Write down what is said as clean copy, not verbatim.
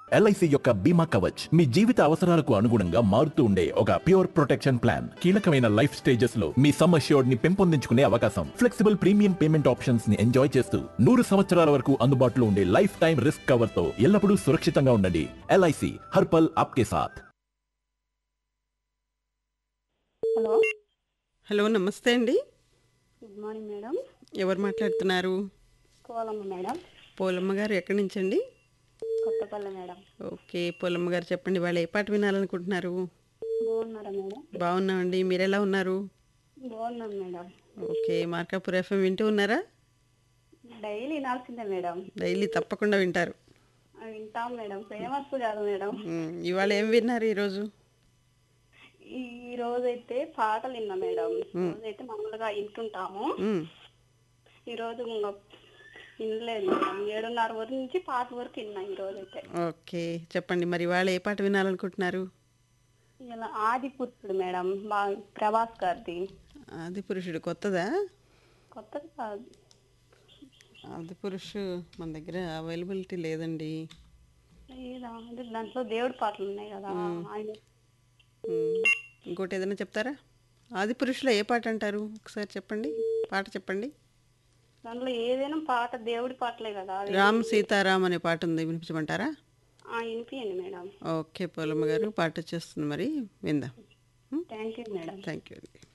LIC యొక్క బీమా కవచ్ మీ జీవిత అవసరాలకు అనుగుణంగా మారుతూ ఉండే ఒక ప్యూర్ ప్రొటెక్షన్ ప్లాన్. కీలకమైన లైఫ్ స్టేజెస్ లో మీ సమ్ అష్యూర్డ్ ని పెంపొందించుకునే అవకాశం, ఫ్లెక్సిబుల్ ప్రీమియం పేమెంట్ ఆప్షన్స్ ని ఎంజాయ్ చేస్తూ 100 సంవత్సరాల వరకు అందుబాటులో ఉండే లైఫ్ టైం రిస్క్ కవర్ తో ఎల్లప్పుడూ సురక్షితంగా ఉండండి. ఎల్ఐసి హర్పల్ ఆప్కే సాథ్. హలో హలో నమస్తే అండి. Good morning madam. ఎవరు మాట్లాడుతున్నారు? కోలమ్మ మేడం, పోలమ్మ గారు ఎక్కడి నుంచండి? కొత్తపల్లి మేడం. ఓకే పోలమ్మ గారు చెప్పండి, వాళ్ళు ఏ పాట వినాలనుకుంటున్నారు? బాగున్నారా మేడం? బాగున్నామండి, మీరు ఎలా ఉన్నారు? బాగున్నాం మేడం. ఓకే మార్కాపూర్ ఎఫ్ఎం వింటూ ఉన్నారా? డైలీ వినాల్సిందే మేడం. డైలీ తప్పకుండా వింటారు. వింటాం మేడం, ఫేమస్ కాదు మేడం. ఇవాళ ఏం విన్నారు ఈరోజు? ఈ రోజైతే పాటలు విన్నా మేడం. రోజైతే మామూలుగా వింటుంటాము. ఈ రోజు ఇంకా వినలేదు మేడం. 7:30 వరకు నుంచి పాట వరకు విన్నా ఈ రోజైతే. ఓకే చెప్పండి, మరి ఇవాళ ఏ పాట వినాలనుకుంటున్నారు? ఇలా ఆది పురుషుడు మేడం, బాగా ప్రభాస్ గారిది. ఆది పురుషుడు కొత్తదా? కొత్తది కాదు. ఆది పురుషు మన దగ్గర అవైలబిలిటీ లేదండి. అంటే దాంట్లో దేవుడి పాటలు ఉన్నాయి కదా ఆయన. ఇంకోటి ఏదైనా చెప్తారా? ఆది పురుషులో ఏ పాట అంటారు? ఒకసారి చెప్పండి, పాట చెప్పండి. దాంట్లో ఏదైనా పాట దేవుడి పాటలే కదా. రామ్ సీతారాం అనే పాట ఉంది, వినిపించమంటారా? వినిపియండి మేడం. ఓకే పోలమ్మ గారు, పాట వచ్చేస్తుంది, మరి విందాం. Thank you madam. Thank you అండి.